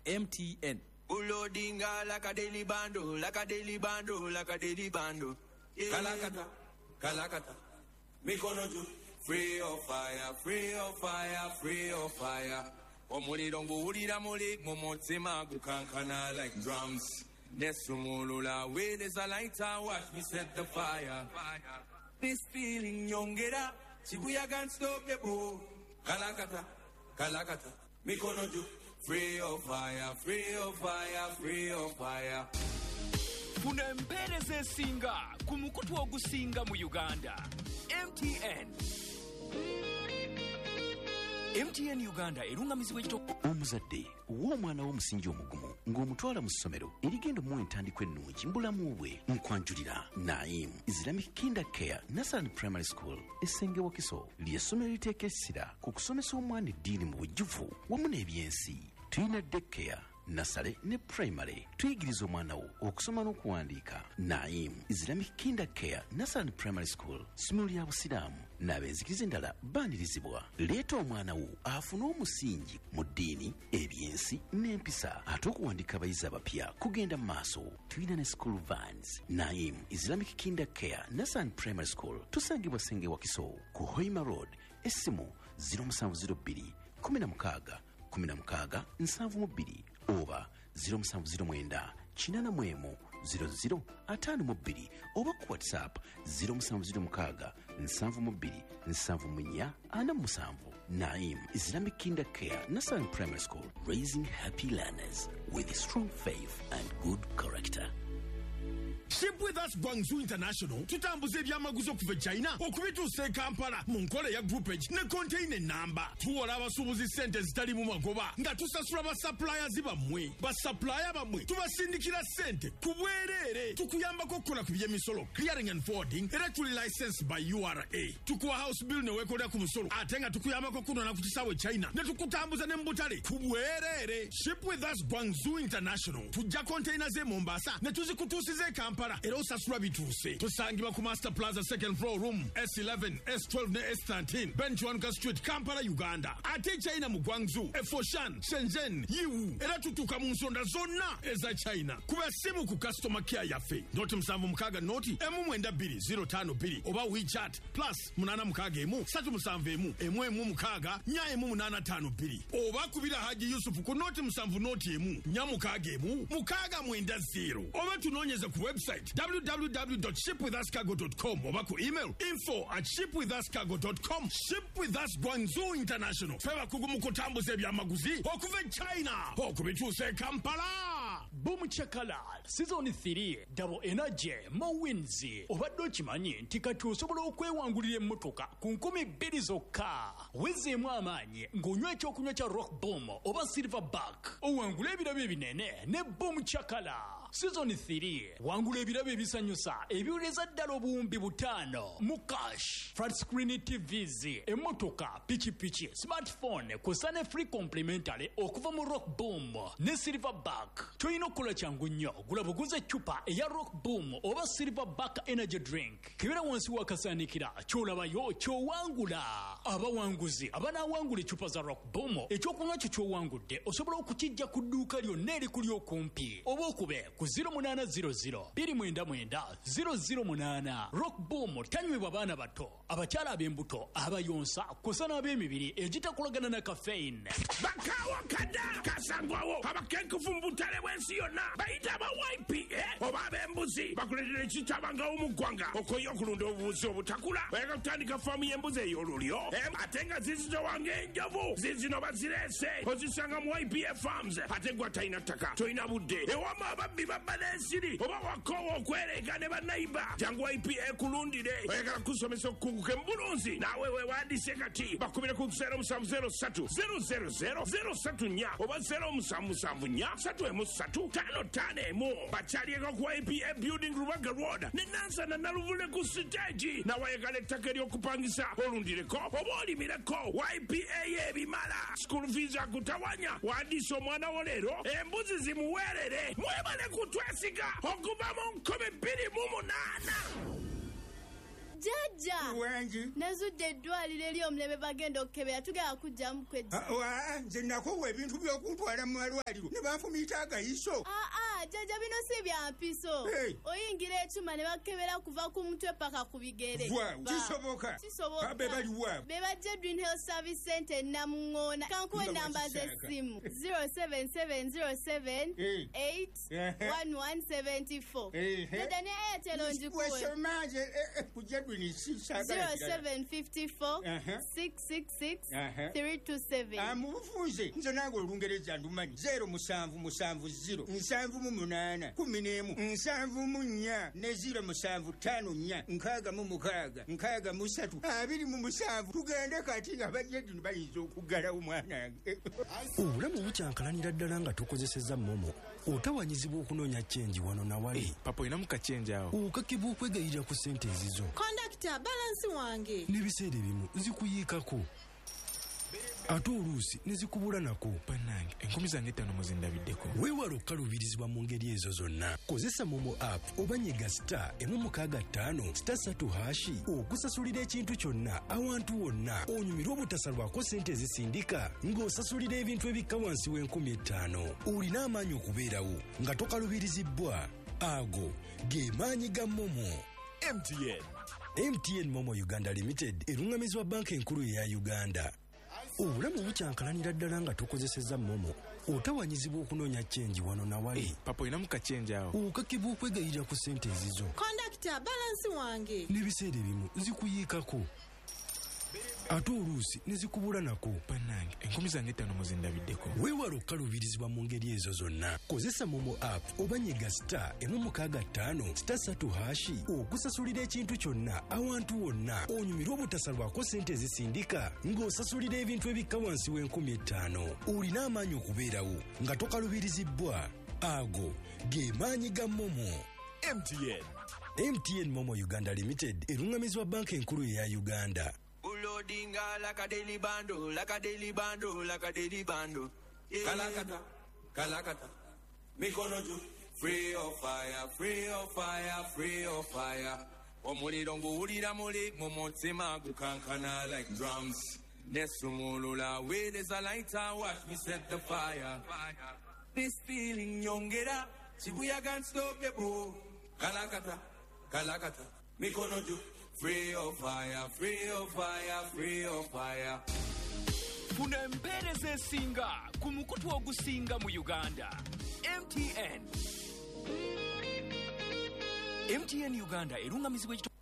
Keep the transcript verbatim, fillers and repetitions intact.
M T N. Ulodinga like a daily bando, like a daily bando, like a daily bando. Yeah. Kalakata, Kalakata, Mikonoju, free of fire, free of fire, free of fire. Omuri dongo uri da mole, momotsema gukankana like drums. Nesumulula, where there's a lighter, watch me set the fire. This feeling young get up, Shibuya can't stop the boat. Kalakata, Kalakata, Mikonoju, free of fire, free of fire, free of fire. Kuna mpereze singa, kumukutu ogusinga mu Uganda. M T N. M T N Uganda erungamizibwa ekitoko. Omuzadde w'omwana w'omusingi omugumu ng'omutwala mu ssomero erigenda mu entandikwa ennungi mbulamu bwe nkwanjulira Naim Islamic Kinder Care Nursery and Primary School Essenge Wakiso ly'essomero liteeka essira ku kusomesa omwana eddiini mu bujjuvu wamu n'ebyensi. Tuyina daycare, nursery ne primary. Tuyigiriza omwana wo okusoma n'okuwandiika. Naim Islamic Kinder Care Nursery and Primary School ssomero lya busiraamu n'abenzikiriza endala baanirizibwa. Leeta omwana wo afune omusingi mu ddiini, ebyensi n'empisa ate okuwandiika abayizi abapya kugenda mu maaso. Tuyina ne school vans. Naim Islamic Kinder Care Nursery and Primary School tusangibwa Ssenge Wakiso ku Hoima Road. Essimu zero seven zero two one six kumi na mukaaga nsanvu mu bbiri oba zero seven zero nine kinana mwemu zero zero ataano mu bbiri oba ku WhatsApp zero seven zero mukaaga nsanvu mu bbiri nsanvu mu nnya ana mu musanvu. Naim Islamic Kinder Care Nursery and Primary School, raising happy learners with strong faith and good character. Ship with us Guangzhou International tutambuze ebyamaguzi okuva China okubituusa e Kampala mu nkola ya groupage ne container number. Tuwola abasuubuzi ssente zitali mu magoba nga tusasula ba suppliers bammwe. Ba supplier bammwe tubasindikira ssente ku bwereere. Tukuyambako okukola ku by'emisolo, clearing and forwarding era tuli licensed by U R A. Tukuwa house bill ne weekolera ku musolo ate nga tukuyambako kunona ku kisaawe China ne tukutambuza ne mu butale ku bwereere. Ship with us Guangzhou International tujja containers e Mombasa ne tuzikutuusiza e Kampala era osasula bituuse. Tusangibwa ku Master Plaza second floor room S eleven, S twelve ne S thirteen Benchwanka Street, Kampala, Uganda. Ate China mu Guangzhou, Foshan, Shenzhen, Yiwu era tutuuka mu nsonda zonna eza China. Kuba simu ku customer care yaffe noti musanvu mukaaga noti emu mwenda bbiri zero ttaano bbiri oba WeChat plus munana mukaaga emu ssatu musanvu emu emu emu mukaaga nnya emu munaana ttaano bbiri oba kubira Haji Yusuf ku noti musanvu noti emu nnya mukaaga emu mukaaga mwenda zero oba tunoonyeze ku website w w w dot ship with us cargo dot com oba ku email info at ship with us cargo dot com. Ship with us Guangzhou International feba kugumu kutambuza ebyamaguzi okuva China okubituusa e Kampala. Boom Chakala season three double energy mawinzi obadde okimanyi nti kati osobola okwewangulira emmotoka ku nkumi bbiri zokka wezeemu amaanyi ng'onywa ekyokunywa kya Rock Boom oba Silverback owangula ebirabo ebinene ne Boom Chakala. Season three wangula ebirabo ebisanyusa ebiwuleza ddala obuwumbi butaano mu cash, flat screen T Vs, emmotoka, pikipiki, smartphone kusa ne free complimentary okuva mu Rock Boom ne Silverback. Toyina okukola kyangu nnyo, gula buguze eccupa eya Rock Boom oba Silverback energy drink kibera wansi wakasaanikira kyolabayo kyowangula. Abawanguzi abanaawangula eccupa za Rock Boom ekyokunywa kyo kyowangudde osobola okukijja ku dduuka lyonna erikuli okumpi oba okube ku zero eight zero zero two nine nine zero zero eight. Rock Boom tanywebwa baana bato, abakyala ab'embuto, abayonsa kusa n'ab'emibiri egitakolagana na caffeine. Bakawa kada kasangwawo abakenkufu mu butale bw'ensi yonna bayita aba Y P A oba ab'embuzi bakuleetera ekitabangawo mu ggwanga okoye okulunda obubuzi obutakula bayagala kutandika faamu y'embuzi ey'olulyo ate nga zizitowange enjovu zizino bazireese ozisanga mu Y P A Farms ate gwa talina ttaka tolina budde ewama ababbi babba n'ensiri oba wakoowa okwereega ne bannayiba jangu Y P A kulundire oyagala kusomesa okukunguka embulunzi naawe weewandiise kati bakubire ku zero seven zero three zero zero zero zero three nnya oba zero seven seven nnya three emu three ttaano ttaano emu bakyalieko ku Y P A Building Rubaga Road ne Nansana Naluvule ku siteegi nawayagala ettaka ery'okupangisa olundireko oba olimireko Y P A y'ebimala school fees akutawanya wandiisa omwana wo leero embuzi zimuweerere mwebale kutwesiga okuva mu nkumi bbiri mu munaana. Jaja. Wanji. Nazudde eddwaliro eri omulebe bagenda okukebera tugenda kujjamu kwejja. Wa nze nakowa ebintu by'okuntwala mu malwaliro ne banfumiita akayiso. Ah ah, Jaja bino si bya mpiso. Hey. Oyingira ekyuma ne bakebera kuva ku mutwe paka ku bigere. Wa, kisoboka. Kisoboka. Abe bali wa. Be bajje Green Health Service Center Namungona. Kankuwe namba z'essimu zero seven seven zero seven eight one one seven four. Jaja ne Airtel onjikuwe. Wesomaje kujja Green zero seven five four six six six three two seven. Amufunze nze nange olungereza ndumanyi zero musanvu musanvu zero nsanvu mu munaana kumi n'emu nsanvu mu nnya ne zero musanvu ttaano nnya nkaaga mu mukaaga nkaaga mu ssatu abiri mu musanvu tugende kati nga bajjedini bayinza okuggalawo mwanange. Obulamu bukyankalanira ddala nga tukozesezza momo otawanyizibwa okunoonya chenji wano na wali. Hey, papa olina mukachenji awo. Okakibwa okwegayirira ku ssente ezizo. Kondakita balansi wange. N'ebiseera ebimu zikuyiikako. Ate oluusi ne zikubula nako. Bannange enkumi zange ttaano muzindabiddeko. Weewala okukaluubirizibwa mu ngeri ezo zonna. Kozesa momo app oba nyiga star emu mukaaga ttaano star ssatu hashi okusasulira ekintu kyonna awantu wonna onyumirwa obutasalwako ssente ezisindika ng'osasulira ebintu ebikka wansi w'enkumi ettaano. Olina amaanyi okubeerawo nga tokaluubirizibbwa. Ago ge maanyi ga momo. M T N. M T N Momo Uganda Limited erungamizibwa banka enkulu eya Uganda. Obulamu bukyankalanira ddala nga tukozesezza momo otawanyizibwa okunoonya chenji wano na wali. Hey, papa olina mukachenji awo. Okakibwa okwegayirira ku ssente ezizo. Kondakita balansi wange. N'ebiseera ebimu zikuyiikako. Ate oluusi ne zikubula nako. Bannange enkumi zange ttaano muzindabiddeko. Weewala okukaluubirizibwa mu ngeri ezo zonna. Kozesa momo app oba nyiga star emu mukaaga ttaano star ssatu hashi okusasulira ekintu kyonna awantu wonna onyumirwa obutasalwako ssente ezisindika ng'osasulira ebintu ebikka wansi w'enkumi ettaano. Olina amaanyi okubeerawo nga tokaluubirizibbwa. Ago ge maanyi ga momo. M T N. M T N Momo Uganda Limited erungamizibwa banka enkulu eya Uganda. Ulodinga like a daily bando, like a daily bando, like a daily bando. Yeah. Kalakata, Kalakata, Mikonoju, free of fire, free of fire, free of fire. Omuli dongo ulira muli, momotsema gukankana like drums. Nesumulula, where there's a lighter, watch me set the fire. This feeling yongera, Shibuya can't stop the boo. Kalakata, Kalakata, Mikonoju. Free of fire, free of fire, free of fire. Funa empeereza esinga ku mukutu ogusinga mu Uganda. M T N. M T N Uganda erungamizibwa